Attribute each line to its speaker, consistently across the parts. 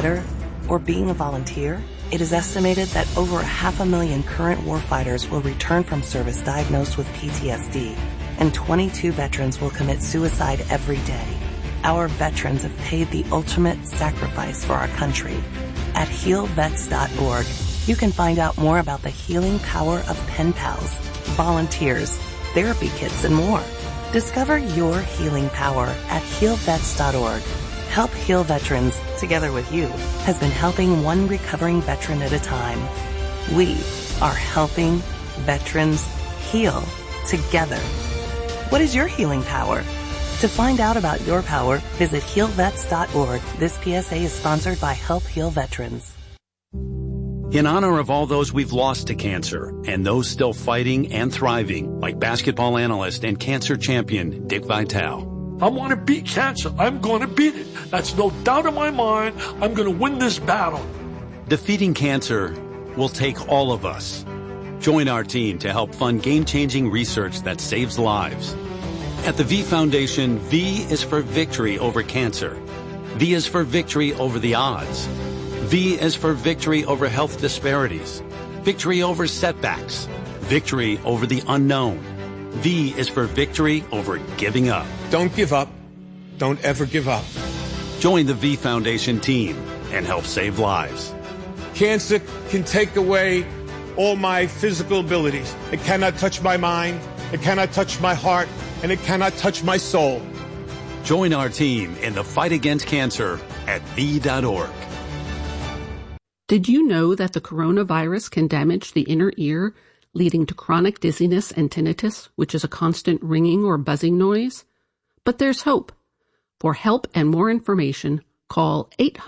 Speaker 1: better or being a volunteer? It is estimated that over 500,000 current warfighters will return from service diagnosed with PTSD, and 22 veterans will commit suicide every day. Our veterans have paid the ultimate sacrifice for our country. At healvets.org, you can find out more about the healing power of pen pals, volunteers, therapy kits, and more. Discover your healing power at healvets.org. Help Heal Veterans, together with you, has been helping one recovering veteran at a time. We are helping veterans heal together. What is your healing power? To find out about your power, visit healvets.org. This PSA is sponsored by Help Heal Veterans.
Speaker 2: In honor of all those we've lost to cancer and those still fighting and thriving, like basketball analyst and cancer champion Dick Vitale.
Speaker 3: I want to beat cancer. I'm going to beat it. That's no doubt in my mind. I'm going to win this battle.
Speaker 2: Defeating cancer will take all of us. Join our team to help fund game-changing research that saves lives. At the V Foundation, V is for victory over cancer. V is for victory over the odds. V is for victory over health disparities, victory over setbacks, victory over the unknown. V is for victory over giving up.
Speaker 4: Don't give up. Don't ever give up.
Speaker 2: Join the V Foundation team and help save lives.
Speaker 4: Cancer can take away all my physical abilities. It cannot touch my mind. It cannot touch my heart. And it cannot touch my soul.
Speaker 2: Join our team in the fight against cancer at V.org.
Speaker 5: Did you know that the coronavirus can damage the inner ear, leading to chronic dizziness and tinnitus, which is a constant ringing or buzzing noise? But there's hope. For help and more information, call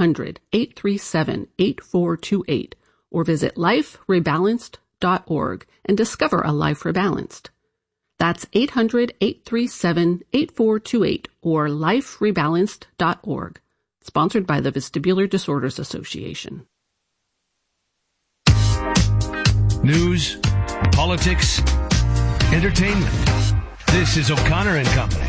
Speaker 5: 800-837-8428 or visit liferebalanced.org and discover a life rebalanced. That's 800-837-8428 or liferebalanced.org. Sponsored by the Vestibular Disorders Association.
Speaker 6: News, politics, entertainment. This is O'Connor and Company.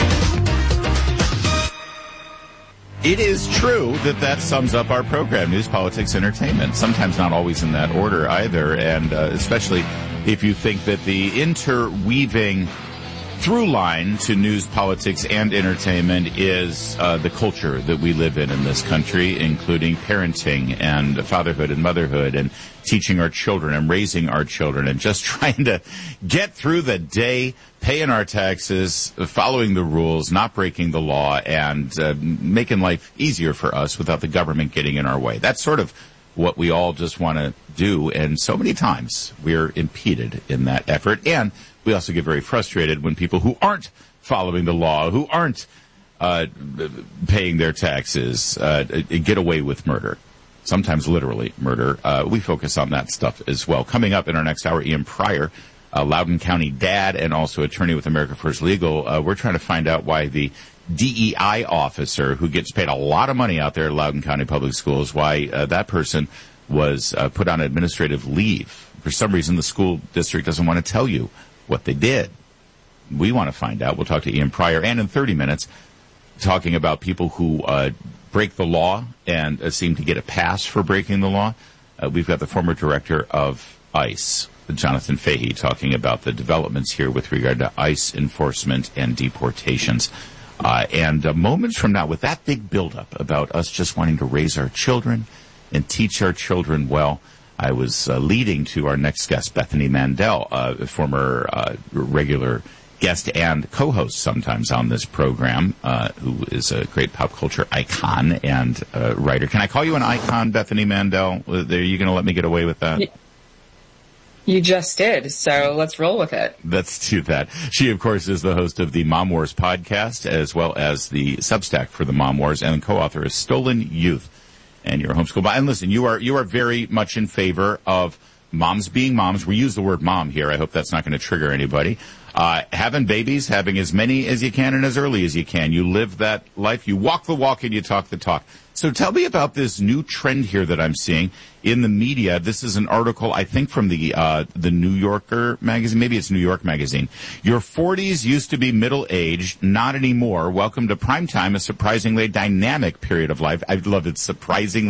Speaker 7: It is true that sums up our program, news, politics, entertainment. Sometimes not always in that order either, and especially if you think that the interweaving through line to news, politics, and entertainment is the culture that we live in this country, including parenting and fatherhood and motherhood and teaching our children and raising our children and just trying to get through the day, paying our taxes, following the rules, not breaking the law, and making life easier for us without the government getting in our way. That's sort of what we all just want to do, and so many times we're impeded in that effort. And we also get very frustrated when people who aren't following the law, who aren't paying their taxes, get away with murder. Sometimes literally murder. We focus on that stuff as well. Coming up in our next hour, Ian Pryor, Loudoun County dad and also attorney with America First Legal. We're trying to find out why the DEI officer who gets paid a lot of money out there at Loudoun County Public Schools, why that person was put on administrative leave. For some reason, the school district doesn't want to tell you what they did. We want to find out. We'll talk to Ian Pryor, and in 30 minutes, talking about people who break the law and seem to get a pass for breaking the law. We've got the former director of ICE, Jonathan Fahey, talking about the developments here with regard to ICE enforcement and deportations. And moments from now, with that big buildup about us just wanting to raise our children and teach our children well, I was leading to our next guest, Bethany Mandel, a former regular guest and co-host sometimes on this program, who is a great pop culture icon and writer. Can I call you an icon, Bethany Mandel? Are you going to let me get away with that?
Speaker 8: You just did, so let's roll with it.
Speaker 7: Let's do that. She, of course, is the host of the Mom Wars podcast, as well as the Substack for the Mom Wars, and co-author of Stolen Youth and your homeschool. And listen, you are very much in favor of moms being moms. We use the word mom here. I hope that's not going to trigger anybody. Having babies, having as many as you can and as early as you can. You live that life. You walk the walk and you talk the talk. So tell me about this new trend here that I'm seeing in the media. This is an article, I think, from the New Yorker magazine. Maybe it's New York Magazine. Your 40s used to be middle-aged, not anymore. Welcome to Primetime, a surprisingly dynamic period of life. I love it, surprisingly